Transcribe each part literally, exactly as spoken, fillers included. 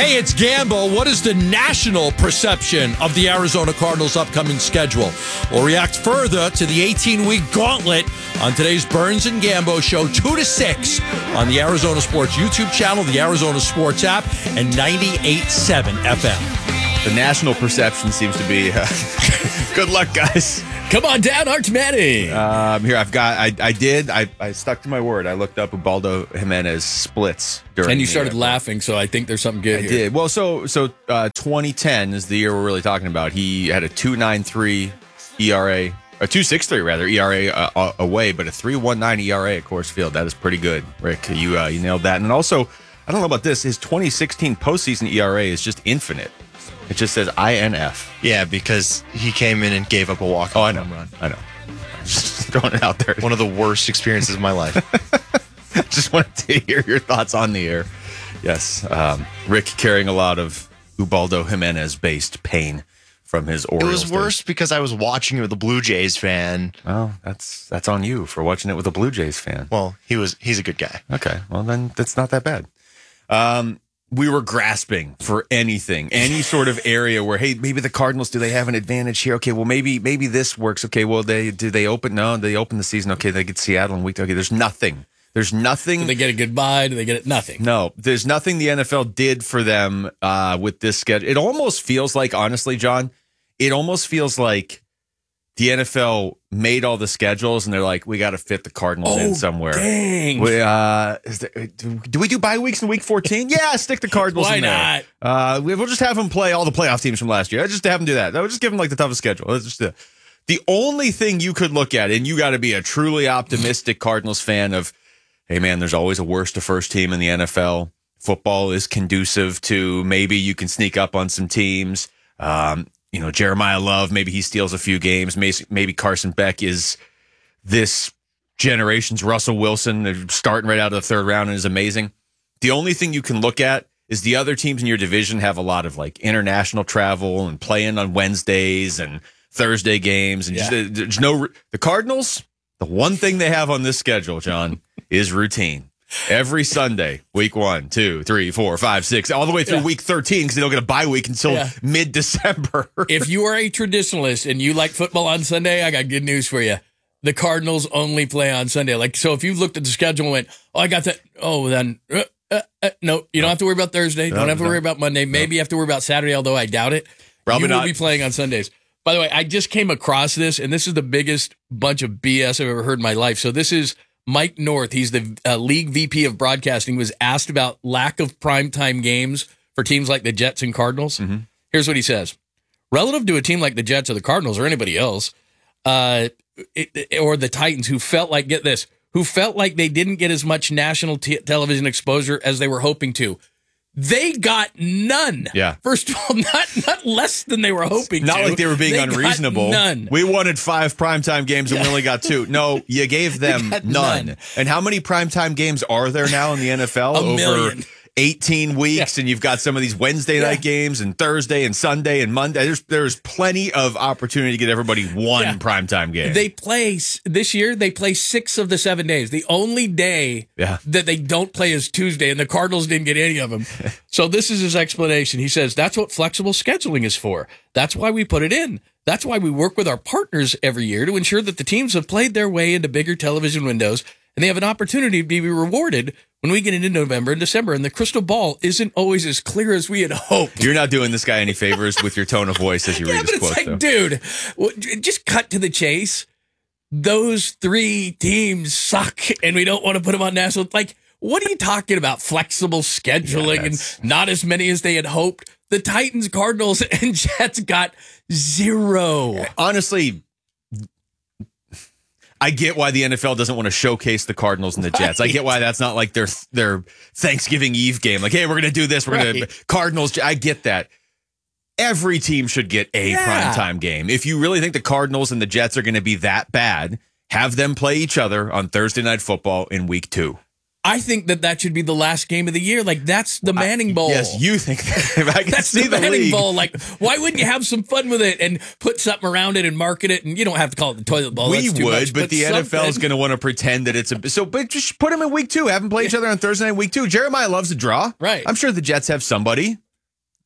Hey, it's Gambo. What is the national perception of the Arizona Cardinals' upcoming schedule? We'll react further to the eighteen-week gauntlet on today's Burns and Gambo show, two to six on the Arizona Sports YouTube channel, the Arizona Sports app, and ninety-eight point seven F M. The national perception seems to be, uh, good luck, guys. Come on down, Arch Manning. Um, here, I've got, I, I did, I, I stuck to my word. I looked up Ubaldo Jimenez splits during And you the, started uh, laughing, so I think there's something good I here. did. Well, so so uh, twenty ten is the year we're really talking about. He had a two point nine three E R A, or two point six three rather, E R A uh, away, but a three point one nine E R A at Coors Field. That is pretty good, Rick. You, uh, you nailed that. And then also, I don't know about this, his twenty sixteen postseason E R A is just infinite. It just says I N F. Yeah, because he came in and gave up a walk. Oh, I know. home run. I know. Just throwing it out there. One of the worst experiences of my life. Just wanted to hear your thoughts on the air. Yes. Um, Rick carrying a lot of Ubaldo Jimenez-based pain from his It Orioles. was worse because I was watching it with a Blue Jays fan. Oh, that's that's on you for watching it with a Blue Jays fan. Well, he was he's a good guy. Okay. Well, then that's not that bad. Um, we were grasping for anything, any sort of area where, hey, maybe the Cardinals, do they have an advantage here? Okay, well, maybe maybe this works. Okay, well, they do they open? No, they open the season. Okay, they get Seattle in week two. Okay, there's nothing. There's nothing. Do they get a goodbye? Do they get it? Nothing. No, there's nothing the N F L did for them uh, with this schedule. It almost feels like, honestly, John, it almost feels like the N F L made all the schedules and they're like, we got to fit the Cardinals in somewhere. Dang. We, uh, is there, do we do bye weeks in week fourteen? Yeah, stick the Cardinals Why in there. not? Uh, we- we'll just have them play all the playoff teams from last year. I just have them do that. We'll just give them like the toughest schedule. Let's just do it. The only thing you could look at, and you got to be a truly optimistic Cardinals fan of, hey, man, there's always a worst to first team in the N F L. Football is conducive to maybe you can sneak up on some teams. Um, you know, Jeremiah Love, maybe he steals a few games. Maybe Carson Beck is this generation's Russell Wilson. They're starting right out of the third round and is amazing. The only thing you can look at is the other teams in your division have a lot of like international travel and playing on Wednesdays and Thursday games. And Yeah. just, there's no, the Cardinals, the one thing they have on this schedule, John, is routine. Every Sunday, week one, two, three, four, five, six, all the way through Yeah. week thirteen because they don't get a bye week until Yeah. mid-December. If you are a traditionalist and you like football on Sunday, I got good news for you. The Cardinals only play on Sunday. Like, so if you looked at the schedule and went, oh, I got that. Oh, then, uh, uh, uh, no, you don't have to worry about Thursday. No, don't have to no. worry about Monday. Maybe you have to worry about Saturday, although I doubt it. Probably you will not. be playing on Sundays. By the way, I just came across this, and this is the biggest bunch of B S I've ever heard in my life. So this is Mike North. He's the uh, league V P of broadcasting, was asked about lack of primetime games for teams like the Jets and Cardinals. Mm-hmm. Here's what he says. Relative to a team like the Jets or the Cardinals or anybody else, uh, it, it- or the Titans, who felt like, get this, who felt like they didn't get as much national t- television exposure as they were hoping to. They got none. Yeah. First of all, not not less than they were hoping Not to. like they were being They got unreasonable. none. We wanted five primetime games and we only got two. No, you gave them got none. none. And how many primetime games are there now in the N F L? A Over million. eighteen weeks, and you've got some of these Wednesday Yeah. night games and Thursday and Sunday and Monday. There's there's plenty of opportunity to get everybody one Yeah. primetime game. They play this year. They play six of the seven days. The only day Yeah. that they don't play is Tuesday, and the Cardinals didn't get any of them. So this is his explanation. He says that's what flexible scheduling is for. That's why we put it in. That's why we work with our partners every year to ensure that the teams have played their way into bigger television windows, and they have an opportunity to be rewarded when we get into November and December. And the crystal ball isn't always as clear as we had hoped. You're not doing this guy any favors with your tone of voice as you Yeah, read but this it's quote. like, though. dude, w- j- just cut to the chase. Those three teams suck, and we don't want to put them on national. Like, what are you talking about? Flexible scheduling Yeah, and that's- not as many as they had hoped. The Titans, Cardinals, and Jets got zero. Honestly, I get why the N F L doesn't want to showcase the Cardinals and the Jets. I get why that's not like their their Thanksgiving Eve game. Like, hey, we're going to do this. We're going to Right. Cardinals. I get that. Every team should get a Yeah. primetime game. If you really think the Cardinals and the Jets are going to be that bad, have them play each other on Thursday Night Football in week two. I think that that should be the last game of the year. Like, that's the Manning Bowl. Yes, you think that. I can That's see the the Manning league. Bowl. Like, why wouldn't you have some fun with it and put something around it and market it? And you don't have to call it the toilet bowl. We That's too would, much, but the N F L is something. going to want to pretend that it's a so. But just put them in week two. Have them play each other on Thursday night, week two. Jeremiah loves to draw. Right. I'm sure the Jets have somebody.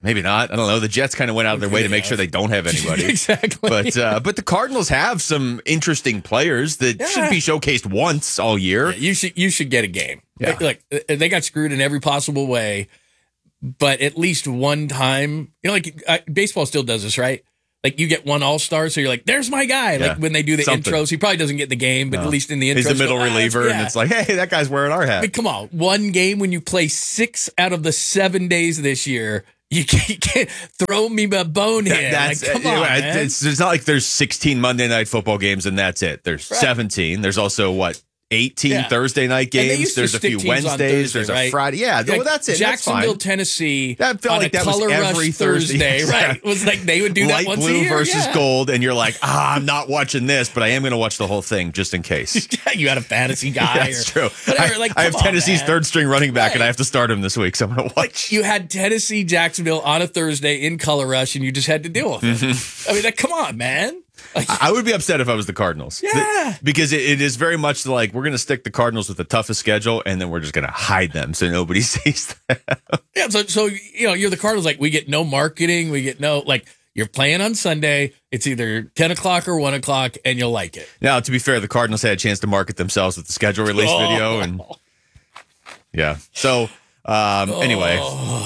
Maybe not. I don't know. The Jets kind of went out of their way to make sure they don't have anybody. Exactly. But uh, but the Cardinals have some interesting players that Yeah. should be showcased once all year. Yeah, you should you should get a game. Yeah. Like, like, they got screwed in every possible way, but at least one time, you know, like uh, baseball still does this, right? Like you get one All Star, so you're like, "There's my guy." Yeah. Like when they do the Something. intros, he probably doesn't get the game, but No. at least in the intros, He's the middle go, "Ah, reliever, yeah." and it's like, hey, that guy's wearing our I hat. mean, come on, one game when you play six out of the seven days this year, you can't, you can't throw me a bone here. That's like, come uh, on, yeah, man. it's, it's not like there's sixteen Monday night football games and that's it. There's Right. seventeen. There's also what eighteen Yeah. Thursday night And they games. used to There's a stick few teams on Wednesdays. Thursday, there's a right? Friday. Yeah, Like, well, that's it. Jacksonville, that's fine. Tennessee. That felt on like a that was color every rush Thursday. Thursday, right? Exactly. It was like they would do that Light once blue a year. versus yeah. gold, and you're like, ah, I'm not watching this, but I am going to watch the whole thing just in case. You had a fantasy guy. That's or true. Whatever. I, like, I have come on, Tennessee's man. third string running back, and I Right. have to start him this week, so I'm going to watch. You had Tennessee, Jacksonville on a Thursday in color rush, and you just had to deal with it. Mm-hmm. I mean, like, come on, man. Like, I would be upset if I was the Cardinals. Yeah. The- because it, it is very much like we're going to stick the Cardinals with the toughest schedule, and then we're just going to hide them so nobody sees them. yeah. So, so you know, you're the Cardinals. Like, we get no marketing. We get no like. You're playing on Sunday. It's either ten o'clock or one o'clock, and you'll like it. Now, to be fair, the Cardinals had a chance to market themselves with the schedule release Oh. video, and yeah. So um, anyway,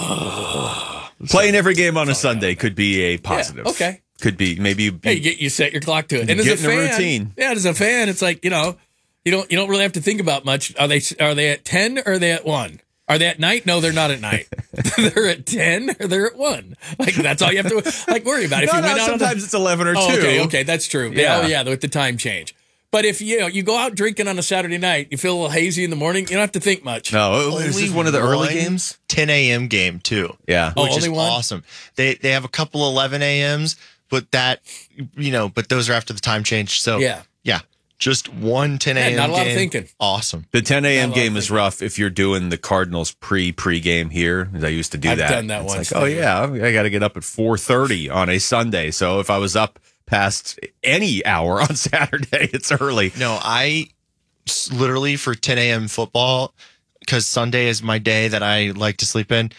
playing every game on a Sunday could be a positive. Yeah, okay. Could be maybe. You, Hey, you get you set your clock to it, You and as get a in a fan, routine. yeah, as a fan, it's like you know, you don't you don't really have to think about much. Are they are they at ten or are they at one? Are they at night? No, they're not at night. They're at ten or they're at one. Like that's all you have to like worry about. If no, you no, went out on the- sometimes it's eleven or oh, two. okay, okay, that's true. Yeah. Yeah. Oh, yeah, with the time change. But if you know you go out drinking on a Saturday night, you feel a little hazy in the morning. You don't have to think much. No, is this one of the early one games? ten a.m. game too. Yeah. Oh, which is only one? awesome. They they have a couple eleven a.m.s, but that you know, but those are after the time change. So Yeah. yeah, just one ten a.m. Yeah, not a lot of game. thinking. Awesome. The ten a.m. I love game is thinking. rough if you're doing the Cardinals pre pre game here. As I used to do I've that. done that it's once, Like, oh too. yeah, I got to get up at four thirty on a Sunday. So if I was up past any hour on Saturday, it's early. No, I s- literally for ten a.m. football, because Sunday is my day that I like to sleep in.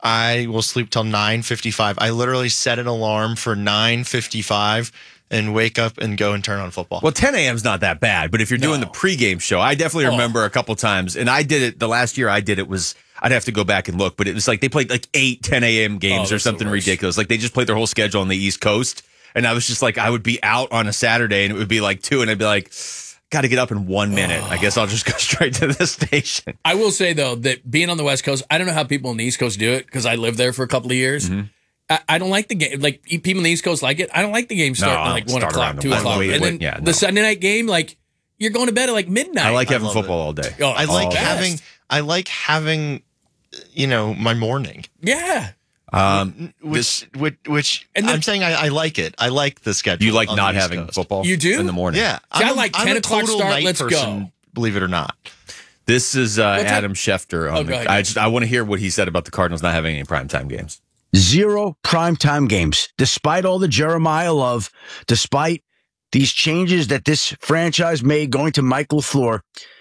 I will sleep till nine fifty-five. I literally set an alarm for nine fifty-five and wake up and go and turn on football. Well, ten a.m. is not that bad, but if you're doing No. the pregame show, I definitely Oh. remember a couple times, and I did it the last year I did it was, I'd have to go back and look, but it was like they played like eight ten a.m. games Oh, or that's the something worst. ridiculous. Like they just played their whole schedule on the East Coast, and I was just like, I would be out on a Saturday, and it would be like two, and I'd be like, got to get up in one minute. I guess I'll just go straight to the station. I will say though that being on the West Coast, I don't know how people on the East Coast do it because I lived there for a couple of years. Mm-hmm. I, I don't like the game. Like people on the East Coast like it. I don't like the game starting I at like don't one start o'clock, around two one. o'clock, Wait, and wait, then yeah, no. the Sunday night game, like you're going to bed at like midnight. I like having love football it. all day. Oh, I like oh, having best. I like having you know my morning. yeah. Um, Which which, which And then- I'm saying I, I like it. I like the schedule. you like on the not East having Coast. football? You do? in the morning? Yeah, See, I a- like I'm ten a o'clock total start, night let's go. person, believe it or not. This is uh, What's that? Adam Schefter. Oh, On go the, ahead. I just I want to hear what he said about the Cardinals not having any primetime games. Zero primetime games. Despite all the Jeremiah love, despite these changes that this franchise made going to Mike LaFleur,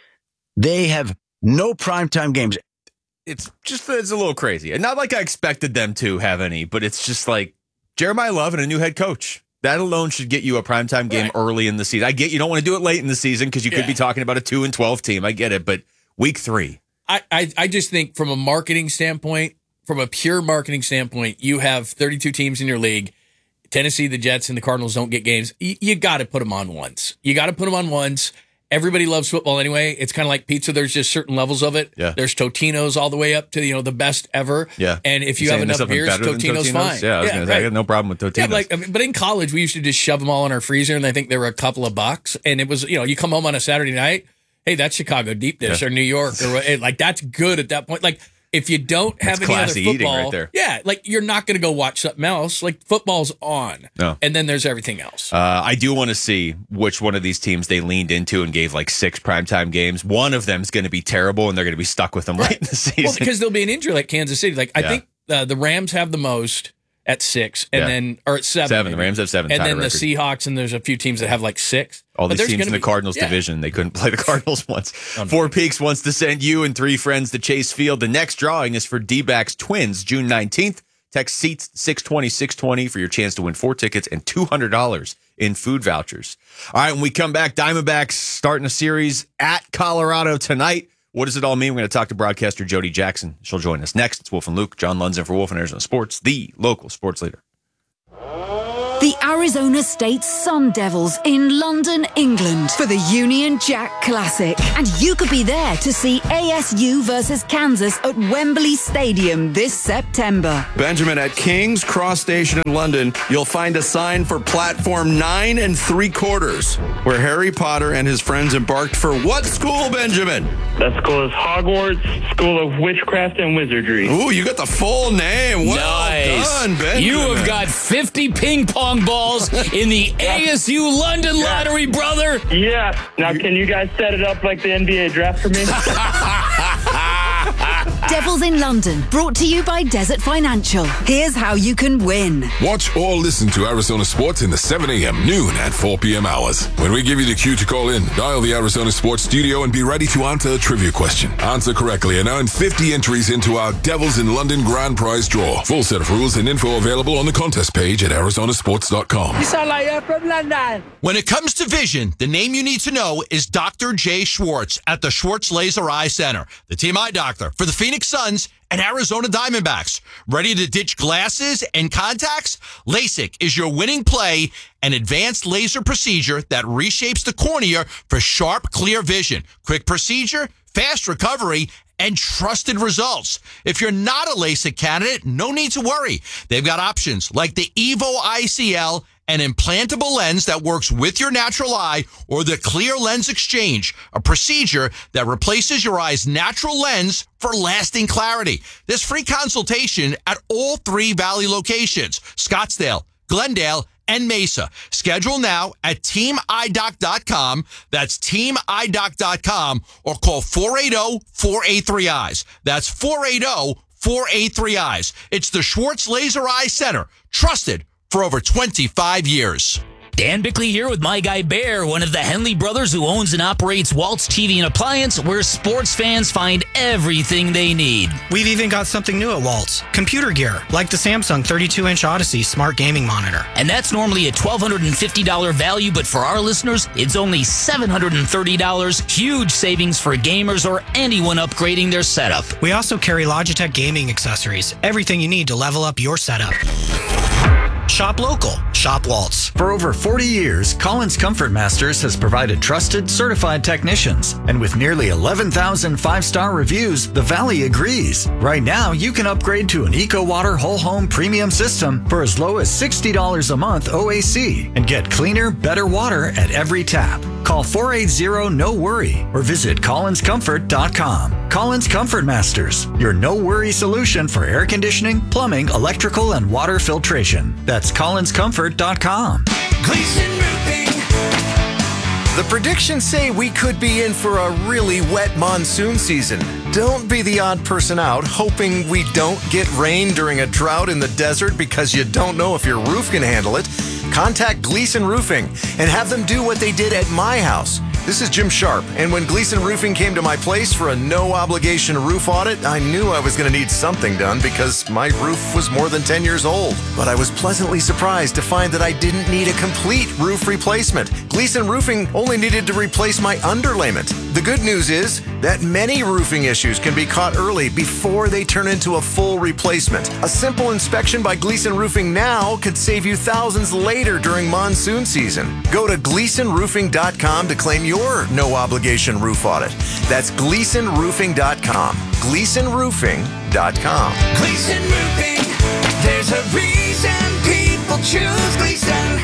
they have no primetime games. It's just it's a little crazy, and not like I expected them to have any, but it's just like Jeremiah Love and a new head coach. That alone should get you a primetime game Right. early in the season. I get you don't want to do it late in the season because you could Yeah. be talking about a two and twelve team. I get it, but week three, I, I, I just think from a marketing standpoint, from a pure marketing standpoint, you have thirty-two teams in your league. Tennessee, the Jets, and the Cardinals don't get games. You, you got to put them on once. You got to put them on once. Everybody loves football anyway. It's kind of like pizza. There's just certain levels of it. Yeah. There's Totino's all the way up to, you know, the best ever. yeah. And if you Saying have there's enough something beers, better than Totino's, fine. Yeah, I was gonna say, I right. got no problem with Totino's. Yeah, like, I mean, but in college, we used to just shove them all in our freezer, and I think they were a couple of bucks. And it was, you know, you come home on a Saturday night, hey, that's Chicago deep dish Yeah. or New York, or what- like that's good at that point. Like if you don't have That's any other classy eating football, right there. yeah, like you're not going to go watch something else. Like football's on, No. and then there's everything else. Uh, I do want to see which one of these teams they leaned into and gave like six primetime games. One of them is going to be terrible, and they're going to be stuck with them late in the season. Well, because there'll be an injury like Kansas City. Like I Yeah. think uh, the Rams have the most at six, and Yeah. then or at seven. Seven. The maybe. Rams have seven. and tie then the record. Seahawks, and there's a few teams that have like six. All But these there's teams gonna in the be- Cardinals yeah. division, they couldn't play the Cardinals once. Four Peaks wants to send you and three friends to Chase Field. The next drawing is for D-backs Twins, June nineteenth. Text SEATS six twenty six twenty for your chance to win four tickets and two hundred dollars in food vouchers. All right, when we come back, Diamondbacks starting a series at Colorado tonight. What does it all mean? We're going to talk to broadcaster Jody Jackson. She'll join us next. It's Wolf and Luke. John Lundzen for Wolf and Arizona Sports, the local sports leader. The Arizona State Sun Devils in London, England for the Union Jack Classic. And you could be there to see A S U versus Kansas at Wembley Stadium this September. Benjamin, at King's Cross Station in London, you'll find a sign for platform nine and three quarters, where Harry Potter and his friends embarked for what school, Benjamin? That school is Hogwarts School of Witchcraft and Wizardry. Ooh, you got the full name. Well nice. done, Benjamin. You have got fifty ping pong balls in the A S U London lottery, brother. Yeah. Now, can you guys set it up like the N B A draft for me? Devils in London, brought to you by Desert Financial. Here's how you can win. Watch or listen to Arizona Sports in the seven a.m., noon, and four p.m. hours. When we give you the cue to call in, dial the Arizona Sports studio and be ready to answer a trivia question. Answer correctly and earn fifty entries into our Devils in London grand prize draw. Full set of rules and info available on the contest page at arizona sports dot com. You sound like you're from London. When it comes to vision, the name you need to know is Doctor Jay Schwartz at the Schwartz Laser Eye Center, the team eye doctor for the Phoenix Suns and Arizona Diamondbacks. Ready to ditch glasses and contacts? LASIK is your winning play, an advanced laser procedure that reshapes the cornea for sharp, clear vision. Quick procedure, fast recovery, and trusted results. If you're not a LASIK candidate, no need to worry. They've got options like the Evo I C L, an implantable lens that works with your natural eye, or the Clear Lens Exchange, a procedure that replaces your eye's natural lens for lasting clarity. There's free consultation at all three Valley locations, Scottsdale, Glendale, and Mesa. Schedule now at team eye doc dot com. That's team eye doc dot com, or call four eight zero, four eight three, eyes. That's four eight zero, four eight three, eyes. It's the Schwartz Laser Eye Center, trusted for over twenty-five years. Dan Bickley here with my guy Bear, one of the Henley brothers who owns and operates Waltz T V and Appliance, where sports fans find everything they need. We've even got something new at Waltz. Computer gear, like the Samsung thirty-two inch Odyssey smart gaming monitor. And that's normally a twelve fifty dollars value, but for our listeners, it's only seven hundred thirty dollars. Huge savings for gamers or anyone upgrading their setup. We also carry Logitech gaming accessories, everything you need to level up your setup. Shop local. Shop Waltz. For over forty years, Collins Comfort Masters has provided trusted, certified technicians. And with nearly eleven thousand five-star reviews, the Valley agrees. Right now, you can upgrade to an EcoWater Whole Home Premium System for as low as sixty dollars a month O A C and get cleaner, better water at every tap. Call four eight zero, N O worry or visit collins comfort dot com. Collins Comfort Masters, your no-worry solution for air conditioning, plumbing, electrical, and water filtration. That's collins comfort dot com. Gleason Roofing. The predictions say we could be in for a really wet monsoon season. Don't be the odd person out hoping we don't get rain during a drought in the desert because you don't know if your roof can handle it. Contact Gleason Roofing and have them do what they did at my house. This is Jim Sharp, and when Gleason Roofing came to my place for a no-obligation roof audit, I knew I was going to need something done because my roof was more than ten years old. But I was pleasantly surprised to find that I didn't need a complete roof replacement. Gleason Roofing only needed to replace my underlayment. The good news is that many roofing issues can be caught early before they turn into a full replacement. A simple inspection by Gleason Roofing now could save you thousands later during monsoon season. Go to gleason roofing dot com to claim your no-obligation roof audit. That's gleason roofing dot com. gleason roofing dot com. Gleason Roofing. There's a reason people choose Gleason.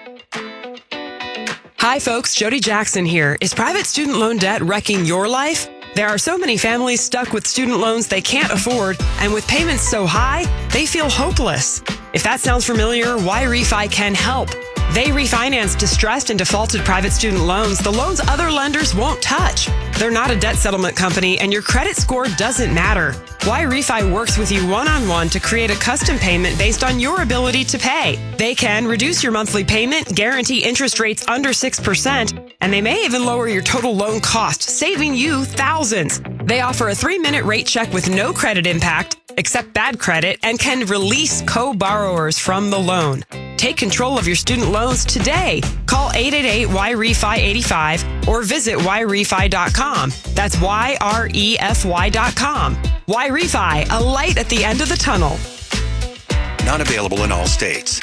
Hi, folks. Jody Jackson here. Is private student loan debt wrecking your life? There are so many families stuck with student loans they can't afford, and with payments so high, they feel hopeless. If that sounds familiar, Y Refi can help. They refinance distressed and defaulted private student loans, the loans other lenders won't touch. They're not a debt settlement company, and your credit score doesn't matter. Y Refi works with you one-on-one to create a custom payment based on your ability to pay. They can reduce your monthly payment, guarantee interest rates under six percent, and they may even lower your total loan cost, saving you thousands. They offer a three-minute rate check with no credit impact, accept bad credit, and can release co-borrowers from the loan. Take control of your student loans today. Call eight eight eight Y R E F I eighty-five or visit Y R E F I dot com. That's Y R E F Y dot com. Y R E F I, a light at the end of the tunnel. Not available in all states.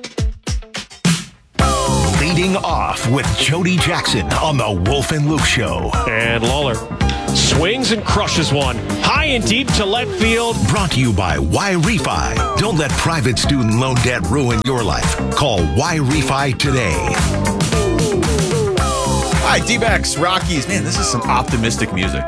Leading off with Jody Jackson on the Wolf and Luke Show. And Lawler swings and crushes one. High and deep to left field. Brought to you by Y R E F I. Don't let private student loan debt ruin your life. Call Y R E F I today. All right, D-backs, Rockies. Man, this is some optimistic music.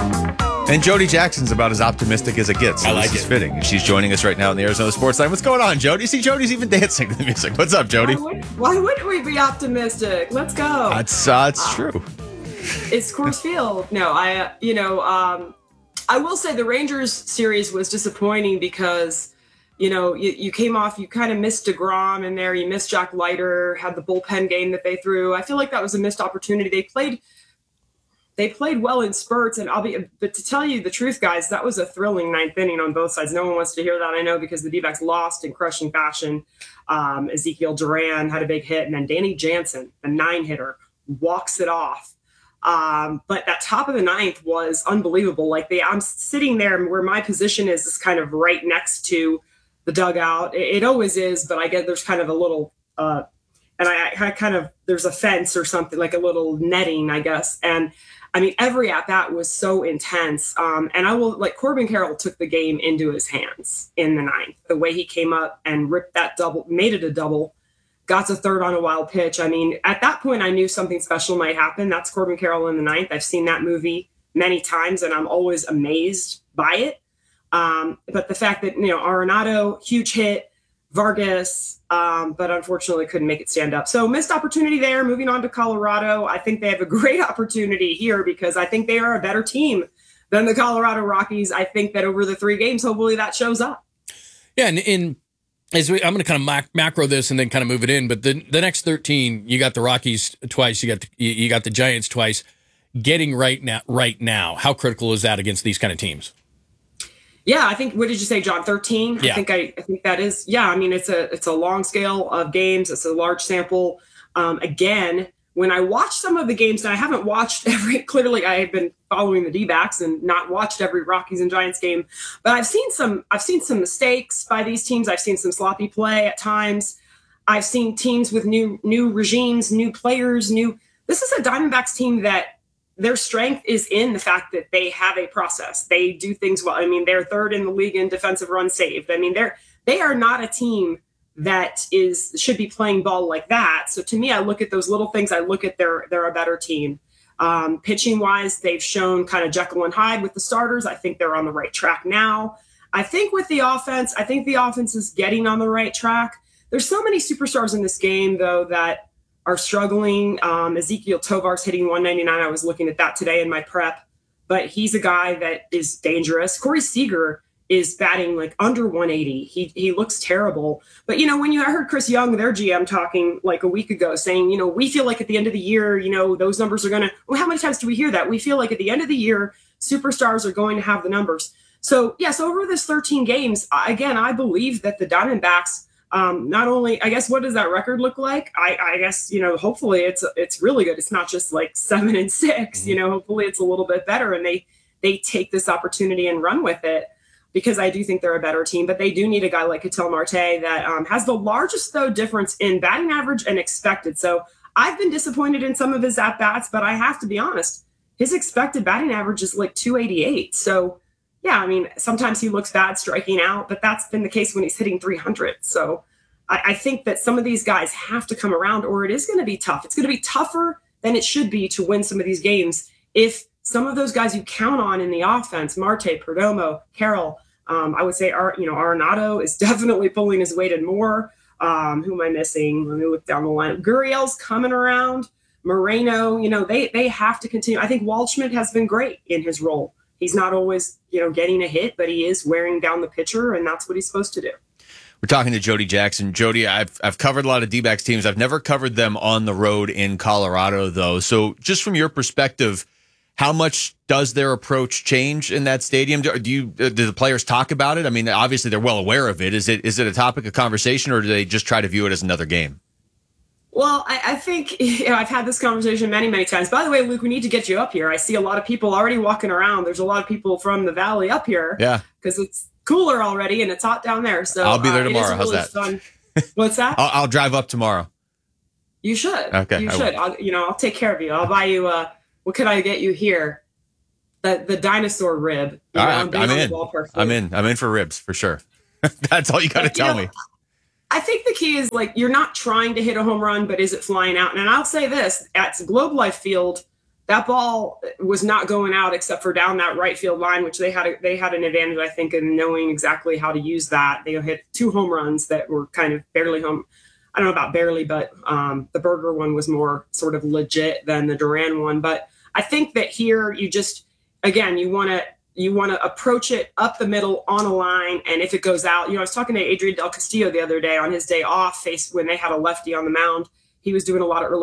And Jody Jackson's about as optimistic as it gets. So I like this is it. fitting. And she's joining us right now in the Arizona Sports Line. What's going on, Jody? See, Jody's even dancing to the music. What's up, Jody? Why, would, why wouldn't we be optimistic? Let's go. That's uh, it's true. It's Coors Field. No, I, uh, you know, um, I will say the Rangers series was disappointing because, you know, you, you came off, you kind of missed DeGrom in there. You missed Jack Leiter, had the bullpen game that they threw. I feel like that was a missed opportunity. They played They played well in spurts, and I'll be, but to tell you the truth, guys, that was a thrilling ninth inning on both sides. No one wants to hear that, I know, because the D-backs lost in crushing fashion. Um, Ezekiel Duran had a big hit, and then Danny Jansen, the nine hitter, walks it off. Um, but that top of the ninth was unbelievable. Like they, I'm sitting there where my position is, is kind of right next to the dugout. It, it always is, but I get there's kind of a little, uh, and I, I kind of there's a fence or something like a little netting, I guess, and. I mean, every at bat was so intense. Um, and I will like Corbin Carroll took the game into his hands in the ninth. The way he came up and ripped that double, made it a double, got to third on a wild pitch. I mean, at that point, I knew something special might happen. That's Corbin Carroll in the ninth. I've seen that movie many times, and I'm always amazed by it. Um, but the fact that, you know, Arenado, huge hit, Vargas, um, but unfortunately couldn't make it stand up. So missed opportunity there. Moving on to Colorado, I think they have a great opportunity here because I think they are a better team than the Colorado Rockies. I think that over the three games, hopefully that shows up. Yeah, and in as we, I'm going to kind of mac- macro this and then kind of move it in. But the the next thirteen, you got the Rockies twice, you got the, you got the Giants twice. Getting right now, right now, how critical is that against these kind of teams? Yeah, I think, what did you say, John? thirteen? Yeah. I think I, I think that is, yeah, I mean, it's a it's a long scale of games. It's a large sample. Um, again, when I watch some of the games, and I haven't watched every, clearly I have been following the D-backs and not watched every Rockies and Giants game, but I've seen some, I've seen some mistakes by these teams. I've seen some sloppy play at times. I've seen teams with new, new regimes, new players, new, this is a Diamondbacks team that, their strength is in the fact that they have a process. They do things well. I mean, they're third in the league in defensive runs saved. I mean, they're they are not a team that is should be playing ball like that. So to me, I look at those little things. I look at they're they're a better team. Um, pitching wise, they've shown kind of Jekyll and Hyde with the starters. I think they're on the right track now. I think with the offense, I think the offense is getting on the right track. There's so many superstars in this game, though, that are struggling. Um, Ezekiel Tovar's hitting one ninety-nine. I was looking at that today in my prep, but he's a guy that is dangerous. Corey Seager is batting like under one eighty. He he looks terrible. But, you know, when you I heard Chris Young, their G M, talking like a week ago saying, you know, we feel like at the end of the year, you know, those numbers are going to, well, how many times do we hear that? We feel like at the end of the year, superstars are going to have the numbers. So, yes, over this thirteen games, again, I believe that the Diamondbacks, Um, not only, I guess, what does that record look like? I, I guess, you know, hopefully it's it's really good. It's not just like seven and six, you know, hopefully it's a little bit better and they they take this opportunity and run with it because I do think they're a better team. But they do need a guy like Ketel Marte that um, has the largest, though, difference in batting average and expected. So I've been disappointed in some of his at-bats, but I have to be honest, his expected batting average is like two eighty-eight. So yeah, I mean, sometimes he looks bad striking out, but that's been the case when he's hitting three hundred. So I, I think that some of these guys have to come around or it is going to be tough. It's going to be tougher than it should be to win some of these games if some of those guys you count on in the offense, Marte, Perdomo, Carroll, um, I would say, Ar, you know, Arenado is definitely pulling his weight and more. Um, who am I missing? Let me look down the line. Gurriel's coming around. Moreno, you know, they they have to continue. I think Waldschmidt has been great in his role. He's not always, you know, getting a hit, but he is wearing down the pitcher, and that's what he's supposed to do. We're talking to Jody Jackson. Jody, I've I've covered a lot of D-backs teams. I've never covered them on the road in Colorado, though. So just from your perspective, how much does their approach change in that stadium? Do do you do the players talk about it? I mean, obviously they're well aware of it. Is it is it a topic of conversation, or do they just try to view it as another game? Well, I, I think you know, I've had this conversation many, many times. By the way, Luke, we need to get you up here. I see a lot of people already walking around. There's a lot of people from the Valley up here. Yeah. Because it's cooler already and it's hot down there. So I'll be there uh, tomorrow. It is really How's that? Fun. What's that? I'll, I'll drive up tomorrow. You should. Okay, You I should. will. I'll, you know, I'll take care of you. I'll buy you. Uh, what could I get you here? The the dinosaur rib. You All know, right, being I'm on the in. ballpark field. I'm in. I'm in for ribs for sure. That's all you got to But, you tell know, me. I think the key is like you're not trying to hit a home run, but is it flying out? And I'll say this: at Globe Life Field, that ball was not going out except for down that right field line, which they had a, they had an advantage, I think, in knowing exactly how to use that. They hit two home runs that were kind of barely home. I don't know about barely, but um, the Berger one was more sort of legit than the Duran one. But I think that here you just again you want to. You want to approach it up the middle on a line, and if it goes out, you know, I was talking to Adrian Del Castillo the other day on his day off, face when they had a lefty on the mound. He was doing a lot of early